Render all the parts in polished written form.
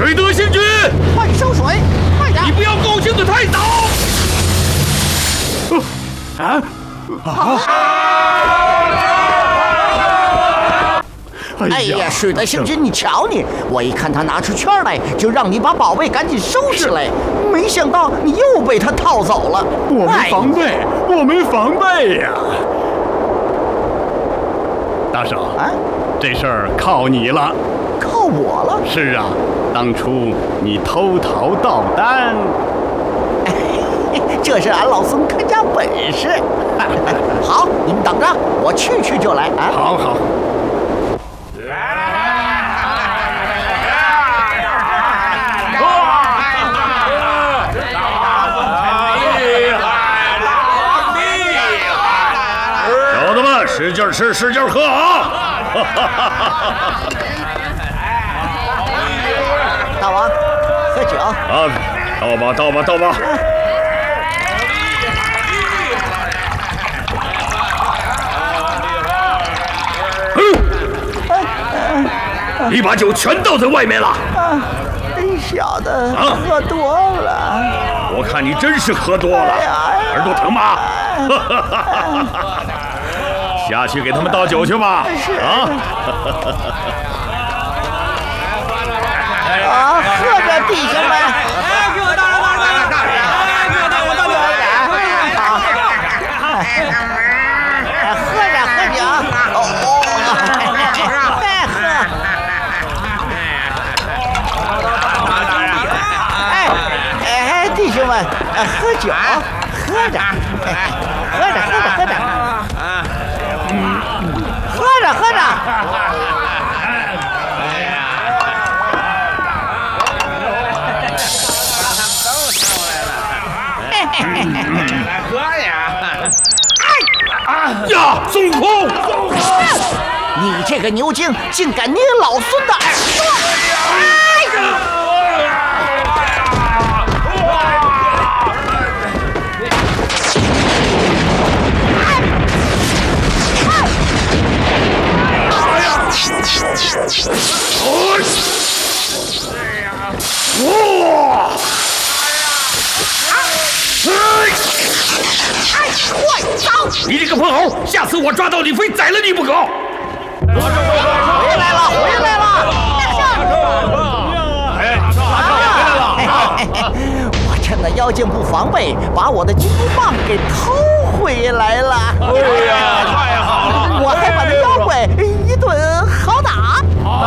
水德星君， 快收水，快点！ 你不要高兴得太早。 哎呀，水德星君，你瞧你，我一看他拿出圈来，就让你把宝贝赶紧收起来，没想到你又被他套走了。 我没防备，我没防备呀！大圣啊，这事儿靠你了。 靠我了？ 是啊，当初你偷桃盗丹， 这是俺老孙看家本事。好，你们等着，我去就来啊！ 好好。小子们，使劲吃，使劲喝啊！ 大王，喝酒啊！倒吧，倒吧，倒吧！你把酒全倒在外面了！ 小子，喝多了。 我看你真是喝多了，耳朵疼吗？下去给他们倒酒去吧！ 喝着，弟兄们！给我倒着，倒着，给我倒酒！喝着，喝酒！再喝！弟兄们，喝酒，喝着，喝着，喝着，喝着，喝着，喝着。 喝呀！ 呀，孙悟空！ 你这个牛精，竟敢捏老孙的耳朵！ 哇！ 快走！ 你这个泼猴，下次我抓到你非宰了你不可！ 回来了，回来了！我趁那妖精不防备，把我的金箍棒给偷回来了。 哎呀，太好了！ 我还把那妖怪一顿好打。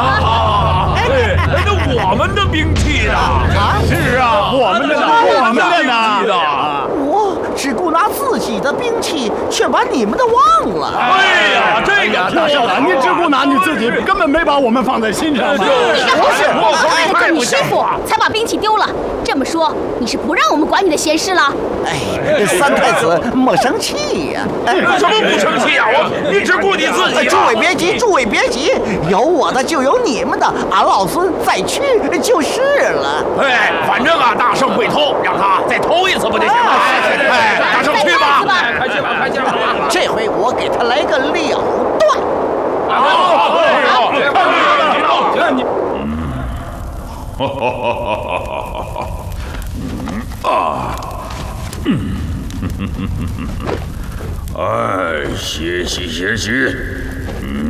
那我们的兵器呢？ 是啊，我们的呢？我们的呢？ 我只顾拿自己的兵器，却把你们的忘了。 哎呀，这个大圣啊，你只顾拿你自己，根本没把我们放在心上嘛。 你干嘛是害得你师傅才把兵器丢了？这么说，你是不让我们管你的闲事了？ 哎，三太子莫生气呀！ 什么不生气啊？你只顾你自己。 诸位别急，诸位别急，有我的就有你们的，俺老孙再去就是了。 哎，反正啊，大圣会偷，让他再偷一次不就行了？哎，大圣去吧，快去吧，快去吧！ 这回我给他来个了断。 好，你。 哎，歇息歇息，